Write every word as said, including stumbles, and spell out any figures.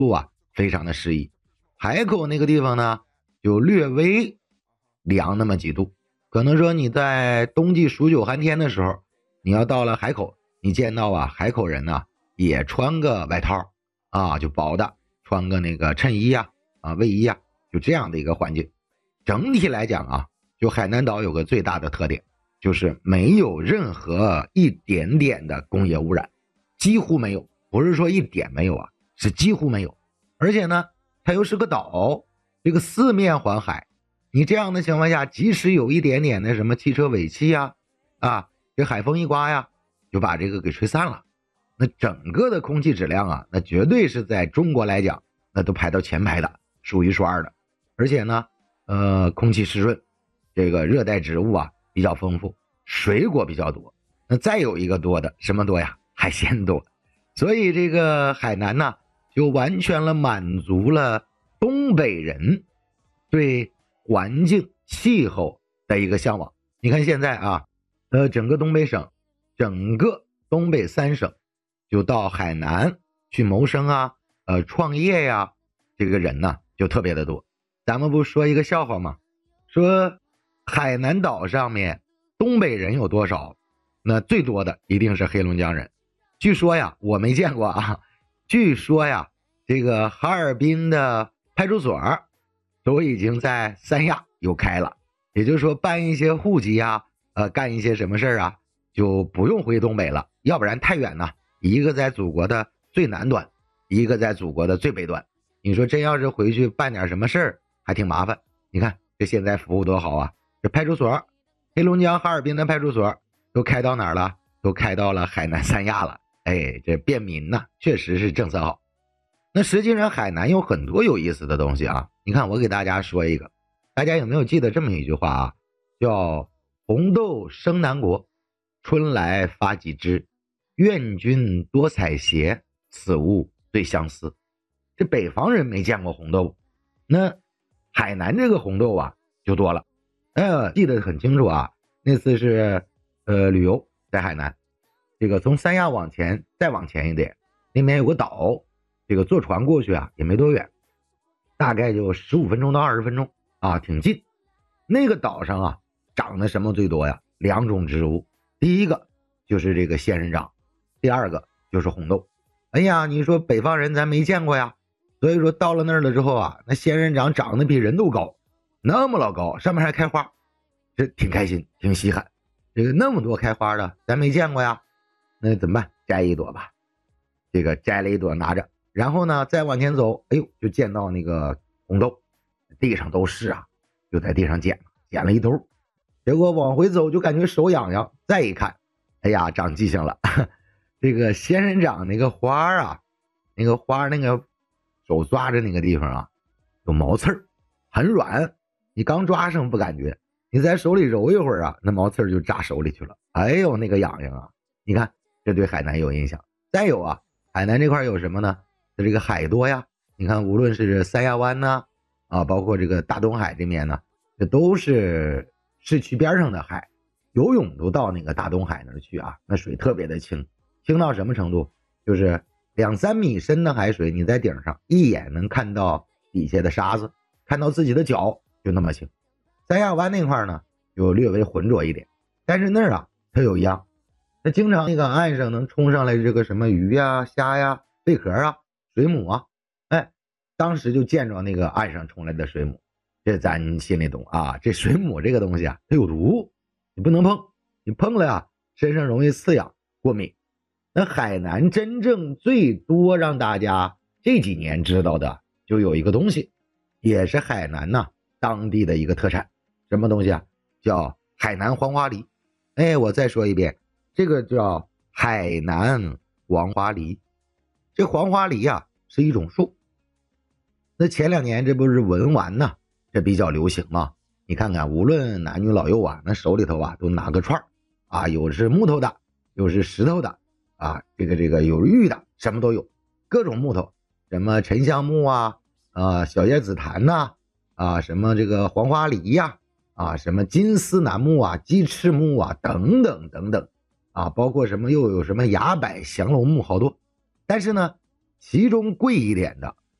度啊非常的适宜。海口那个地方呢就略微凉那么几度，可能说你在冬季数九寒天的时候，你要到了海口，你见到啊海口人呢也穿个外套啊，就薄的，穿个那个衬衣啊啊卫衣啊，就这样的一个环境。整体来讲啊，就海南岛有个最大的特点，就是没有任何一点点的工业污染，几乎没有，不是说一点没有啊，是几乎没有。而且呢它又是个岛，这个四面环海，你这样的情况下，即使有一点点的什么汽车尾气呀啊，这海风一刮呀就把这个给吹散了。那整个的空气质量啊，那绝对是在中国来讲那都排到前排的，数一数二的。而且呢呃，空气湿润，这个热带植物啊比较丰富，水果比较多。那再有一个多的什么多呀？海鲜多。所以这个海南呢就完全了满足了东北人对环境气候的一个向往。你看现在啊呃，整个东北省，整个东北三省就到海南去谋生啊呃，创业呀，这个人呢就特别的多。咱们不说一个笑话吗？说海南岛上面东北人有多少？那最多的一定是黑龙江人。据说呀，我没见过啊，据说呀这个哈尔滨的派出所都已经在三亚有开了，也就是说办一些户籍呀呃，干一些什么事啊就不用回东北了，要不然太远了，一个在祖国的最南端，一个在祖国的最北端，你说真要是回去办点什么事儿还挺麻烦。你看这现在服务多好啊，这派出所黑龙江哈尔滨的派出所都开到哪儿了？都开到了海南三亚了。哎，这便民呢确实是政策好。那实际上海南有很多有意思的东西啊，你看我给大家说一个，大家有没有记得这么一句话啊，叫红豆生南国，春来发几枝，愿君多采撷，此物最相思。这北方人没见过红豆，那海南这个红豆啊就多了。呃，记得很清楚啊，那次是呃旅游在海南，这个从三亚往前再往前一点，那边有个岛，这个坐船过去啊也没多远，大概就十五分钟到二十分钟啊，挺近。那个岛上啊长的什么最多呀？两种植物，第一个就是这个仙人掌，第二个就是红豆。哎呀，你说北方人咱没见过呀，所以说到了那儿了之后啊，那仙人掌长得比人都高，那么老高，上面还开花，这挺开心挺稀罕。这个那么多开花的咱没见过呀，那怎么办？摘一朵吧。这个摘了一朵拿着，然后呢再往前走，哎呦就见到那个红豆，地上都是啊，就在地上捡捡了一兜。结果往回走就感觉手痒痒，再一看，哎呀长记性了，这个仙人掌那个花啊，那个花那个手抓着那个地方啊有毛刺儿，很软，你刚抓上不感觉，你在手里揉一会儿啊，那毛刺儿就扎手里去了，哎呦那个痒痒啊。你看这对海南有影响。再有啊，海南这块有什么呢？这个海多呀，你看无论是三亚湾呢啊，包括这个大东海这面呢，这都是市区边上的海，游泳都到那个大东海那儿去啊，那水特别的清，清到什么程度？就是两三米深的海水，你在顶上一眼能看到底下的沙子，看到自己的脚，就那么清。三亚湾那块呢就略微浑浊一点，但是那儿啊它有一样，它经常那个岸上能冲上来这个什么鱼呀、虾呀、贝壳啊、水母啊，哎，当时就见着那个岸上冲来的水母，这咱心里懂啊。这水母这个东西啊，它有毒，你不能碰，你碰了呀，身上容易刺痒、过敏。那海南真正最多让大家这几年知道的，就有一个东西，也是海南呐、啊、当地的一个特产，什么东西啊？叫海南黄花梨。哎，我再说一遍。这个叫海南黄花梨。这黄花梨啊是一种树，那前两年这不是文玩呢，这比较流行嘛，你看看无论男女老幼啊，那手里头啊都拿个串啊，有是木头的，有是石头的啊，这个这个有玉的，什么都有，各种木头，什么沉香木啊啊小叶紫檀呐 啊, 啊什么这个黄花梨呀 啊, 啊什么金丝楠木啊鸡翅木啊等等等等啊，包括什么又有什么崖柏降龙木，好多。但是呢其中贵一点的